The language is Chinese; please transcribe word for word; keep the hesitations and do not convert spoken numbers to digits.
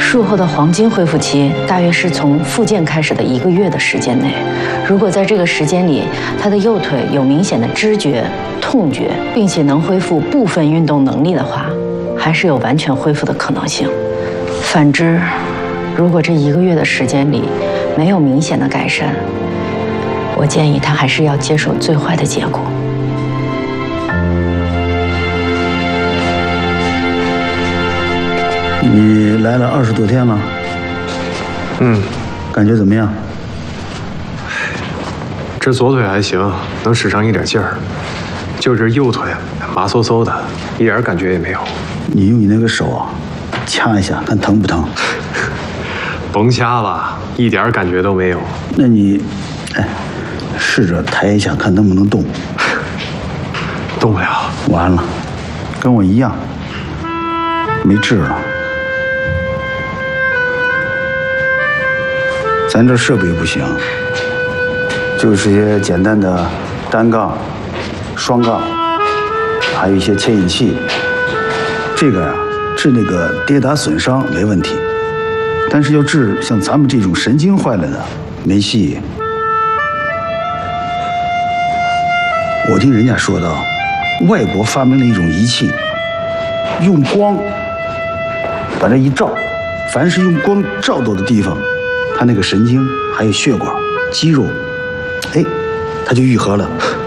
术后的黄金恢复期大约是从复健开始的一个月的时间内。如果在这个时间里，他的右腿有明显的知觉、痛觉，并且能恢复部分运动能力的话，还是有完全恢复的可能性。反之，如果这一个月的时间里没有明显的改善，我建议他还是要接受最坏的结果。 你来了二十多天了， 嗯， 感觉怎么样？ 这左腿还行，能使上一点劲儿，就这右腿麻嗖嗖的，一点感觉也没有。 你用你那个手啊，掐一下，看疼不疼？ 甭掐了，一点感觉都没有。 那你，哎，试着抬一下，看能不能动。 动不了。 完了，跟我一样，没治了。咱这设备不行，就是些简单的单杠、双杠，还有一些牵引器。这个呀，治那个跌打损伤没问题，但是要治像咱们这种神经坏了的，没戏。我听人家说到，外国发明了一种仪器，用光把这一照，凡是用光照到的地方，它那个神经还有血管、肌肉，哎，它就愈合了。